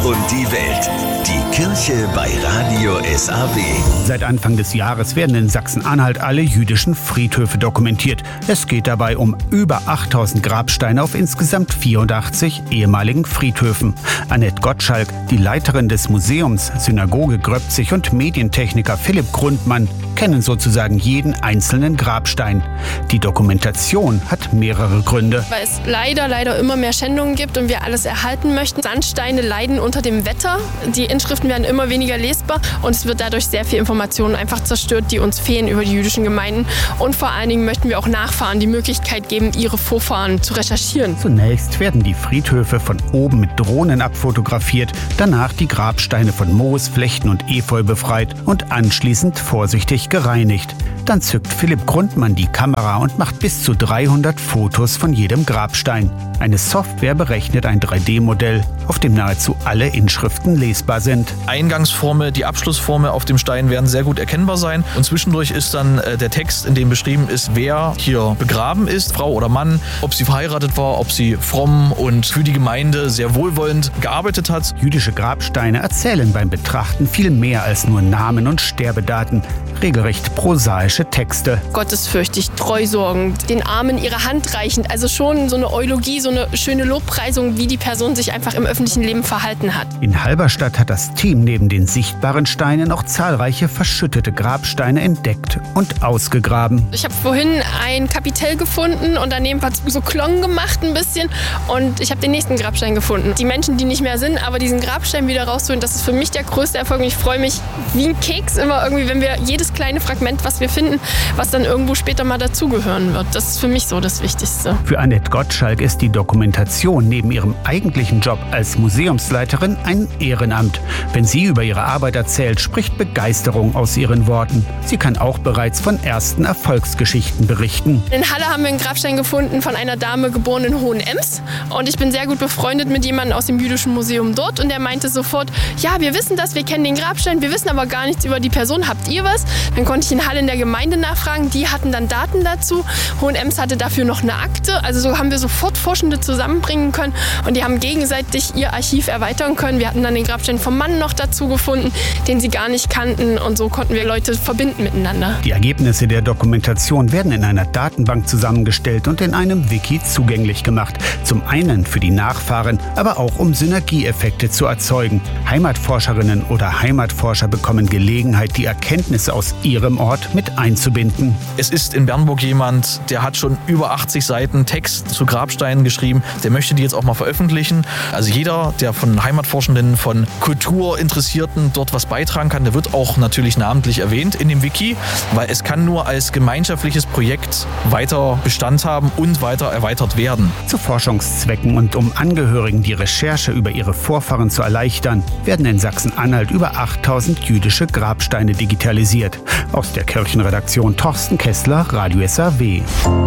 und die Welt. Die Kirche bei Radio SAW. Seit Anfang des Jahres werden in Sachsen-Anhalt alle jüdischen Friedhöfe dokumentiert. Es geht dabei um über 8000 Grabsteine auf insgesamt 84 ehemaligen Friedhöfen. Annette Gottschalk, die Leiterin des Museums Synagoge Gröbzig und Medientechniker Philipp Grundmann kennen sozusagen jeden einzelnen Grabstein. Die Dokumentation hat mehrere Gründe. Weil es leider immer mehr Schändungen gibt und wir alles erhalten möchten. Sandsteine leiden unter dem Wetter. Die Inschriften werden immer weniger lesbar und es wird dadurch sehr viel Information einfach zerstört, die uns fehlen über die jüdischen Gemeinden. Und vor allen Dingen möchten wir auch Nachfahren die Möglichkeit geben, ihre Vorfahren zu recherchieren. Zunächst werden die Friedhöfe von oben mit Drohnen abfotografiert, danach die Grabsteine von Moos, Flechten und Efeu befreit und anschließend vorsichtig gereinigt. Dann zückt Philipp Grundmann die Kamera und macht bis zu 300 Fotos von jedem Grabstein. Eine Software berechnet ein 3D-Modell, auf dem nahezu alle Inschriften lesbar sind. Eingangsformel, die Abschlussformel auf dem Stein werden sehr gut erkennbar sein. Und zwischendurch ist dann der Text, in dem beschrieben ist, wer hier begraben ist, Frau oder Mann, ob sie verheiratet war, ob sie fromm und für die Gemeinde sehr wohlwollend gearbeitet hat. Jüdische Grabsteine erzählen beim Betrachten viel mehr als nur Namen und Sterbedaten. Regelrecht prosaische Texte. Gottesfürchtig, treusorgend, den Armen ihre Hand reichend. Also schon so eine Eulogie, so eine schöne Lobpreisung, wie die Person sich einfach im öffentlichen Leben verhalten hat. In Halberstadt hat das Team neben den sichtbaren Steinen auch zahlreiche verschüttete Grabsteine entdeckt und ausgegraben. Ich habe vorhin ein Kapitell gefunden und daneben hat es so Klong gemacht ein bisschen und ich habe den nächsten Grabstein gefunden. Die Menschen, die nicht mehr sind, aber diesen Grabstein wieder rauszuholen, das ist für mich der größte Erfolg und ich freue mich wie ein Keks immer irgendwie, wenn wir jedes kleine Fragment, was wir finden, was dann irgendwo später mal dazugehören wird. Das ist für mich so das Wichtigste. Für Annette Gottschalk ist die Dokumentation neben ihrem eigentlichen Job als Museumsleiterin ein Ehrenamt. Wenn sie über ihre Arbeit erzählt, spricht Begeisterung aus ihren Worten. Sie kann auch bereits von ersten Erfolgsgeschichten berichten. In Halle haben wir einen Grabstein gefunden von einer Dame geboren in Hohenems und ich bin sehr gut befreundet mit jemandem aus dem Jüdischen Museum dort und der meinte sofort, ja, wir wissen das, wir kennen den Grabstein, wir wissen aber gar nichts über die Person, habt ihr was? Dann konnte ich in Halle in der Gemeinde nachfragen, die hatten dann Daten dazu. Hohenems hatte dafür noch eine Akte, also so haben wir sofort Forschende zusammenbringen können und die haben gegenseitig ihr Archiv erweitern können. Wir hatten dann den Grabstein vom Mann noch dazu gefunden, den sie gar nicht kannten und so konnten wir Leute verbinden miteinander. Die Ergebnisse der Dokumentation werden in einer Datenbank zusammengestellt und in einem Wiki zugänglich gemacht. Zum einen für die Nachfahren, aber auch um Synergieeffekte zu erzeugen. Heimatforscherinnen oder Heimatforscher bekommen Gelegenheit, die Erkenntnisse aus ihrem Ort mit einzubinden. Es ist in Bernburg jemand, der hat schon über 80 Seiten Text zu Grabsteinen geschrieben. Der möchte die jetzt auch mal veröffentlichen. Also jeder, der von Heimatforschenden, von Kulturinteressierten dort was beitragen kann, der wird auch natürlich namentlich erwähnt in dem Wiki, weil es kann nur als gemeinschaftliches Projekt weiter Bestand haben und weiter erweitert werden. Zu Forschungszwecken und um Angehörigen die Recherche über ihre Vorfahren zu erleichtern, werden in Sachsen-Anhalt über 8000 jüdische Grabsteine digitalisiert. Aus der Kirchenredaktion Thorsten Kessler, Radio SAW.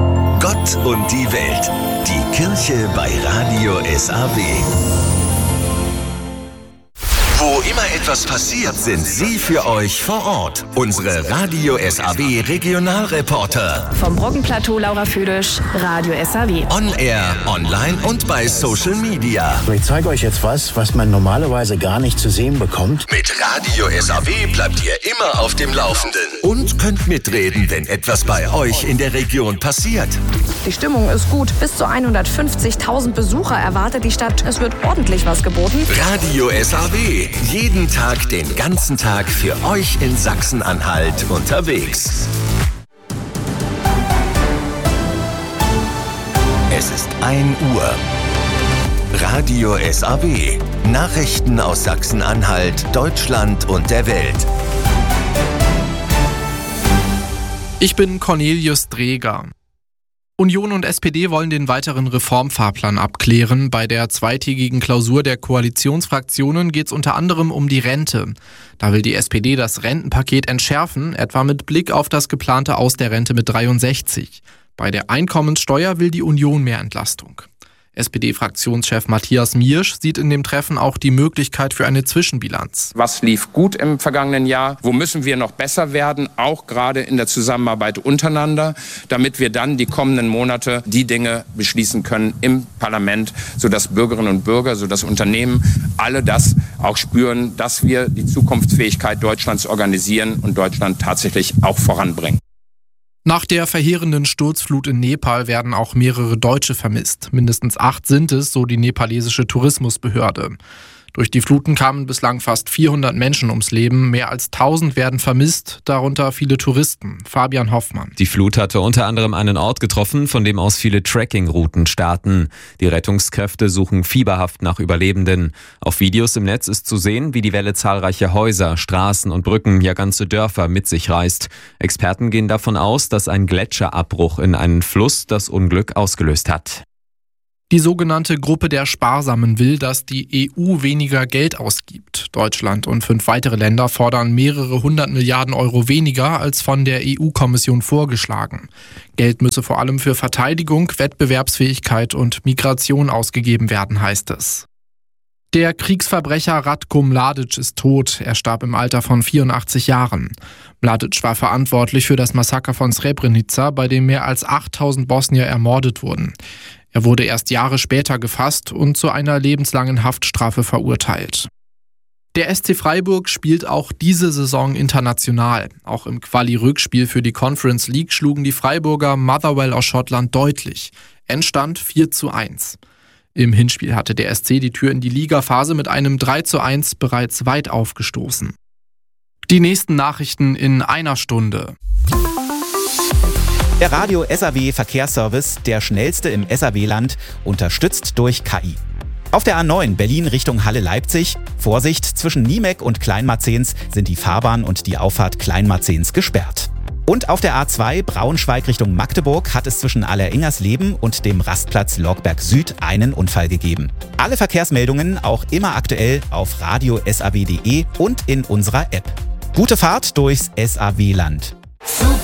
Gott und die Welt. Die Kirche bei Radio SAW. Wo immer etwas passiert, sind Sie für euch vor Ort. Unsere Radio SAW Regionalreporter. Vom Brockenplateau Laura Füdisch, Radio SAW. On Air, online und bei Social Media. Ich zeige euch jetzt was man normalerweise gar nicht zu sehen bekommt. Mit Radio SAW bleibt ihr immer auf dem Laufenden. Und könnt mitreden, wenn etwas bei euch in der Region passiert. Die Stimmung ist gut. Bis zu 150.000 Besucher erwartet die Stadt. Es wird ordentlich was geboten. Radio SAW. Jeden Tag, den ganzen Tag für euch in Sachsen-Anhalt unterwegs. Es ist 1 Uhr. Radio SAW. Nachrichten aus Sachsen-Anhalt, Deutschland und der Welt. Ich bin Cornelius Dreger. Union und SPD wollen den weiteren Reformfahrplan abklären. Bei der zweitägigen Klausur der Koalitionsfraktionen geht es unter anderem um die Rente. Da will die SPD das Rentenpaket entschärfen, etwa mit Blick auf das geplante Aus der Rente mit 63. Bei der Einkommenssteuer will die Union mehr Entlastung. SPD-Fraktionschef Matthias Miersch sieht in dem Treffen auch die Möglichkeit für eine Zwischenbilanz. Was lief gut im vergangenen Jahr? Wo müssen wir noch besser werden? Auch gerade in der Zusammenarbeit untereinander, damit wir dann die kommenden Monate die Dinge beschließen können im Parlament, sodass Bürgerinnen und Bürger, sodass Unternehmen alle das auch spüren, dass wir die Zukunftsfähigkeit Deutschlands organisieren und Deutschland tatsächlich auch voranbringen. Nach der verheerenden Sturzflut in Nepal werden auch mehrere Deutsche vermisst. Mindestens 8 sind es, so die nepalesische Tourismusbehörde. Durch die Fluten kamen bislang fast 400 Menschen ums Leben. Mehr als 1000 werden vermisst, darunter viele Touristen. Fabian Hoffmann. Die Flut hatte unter anderem einen Ort getroffen, von dem aus viele Trekkingrouten starten. Die Rettungskräfte suchen fieberhaft nach Überlebenden. Auf Videos im Netz ist zu sehen, wie die Welle zahlreiche Häuser, Straßen und Brücken, ja ganze Dörfer mit sich reißt. Experten gehen davon aus, dass ein Gletscherabbruch in einen Fluss das Unglück ausgelöst hat. Die sogenannte Gruppe der Sparsamen will, dass die EU weniger Geld ausgibt. Deutschland und 5 weitere Länder fordern mehrere 100 Milliarden Euro weniger als von der EU-Kommission vorgeschlagen. Geld müsse vor allem für Verteidigung, Wettbewerbsfähigkeit und Migration ausgegeben werden, heißt es. Der Kriegsverbrecher Ratko Mladic ist tot. Er starb im Alter von 84 Jahren. Mladic war verantwortlich für das Massaker von Srebrenica, bei dem mehr als 8000 Bosnier ermordet wurden. Er wurde erst Jahre später gefasst und zu einer lebenslangen Haftstrafe verurteilt. Der SC Freiburg spielt auch diese Saison international. Auch im Quali-Rückspiel für die Conference League schlugen die Freiburger Motherwell aus Schottland deutlich. Endstand 4:1. Im Hinspiel hatte der SC die Tür in die Ligaphase mit einem 3:1 bereits weit aufgestoßen. Die nächsten Nachrichten in einer Stunde. Der Radio SAW Verkehrsservice, der schnellste im SAW-Land, unterstützt durch KI. Auf der A9 Berlin Richtung Halle-Leipzig, Vorsicht, zwischen Niemeck und Kleinmarzens sind die Fahrbahn und die Auffahrt Kleinmarzens gesperrt. Und auf der A2 Braunschweig Richtung Magdeburg hat es zwischen Alleringersleben und dem Rastplatz Logberg Süd einen Unfall gegeben. Alle Verkehrsmeldungen auch immer aktuell auf radiosaw.de und in unserer App. Gute Fahrt durchs SAW-Land.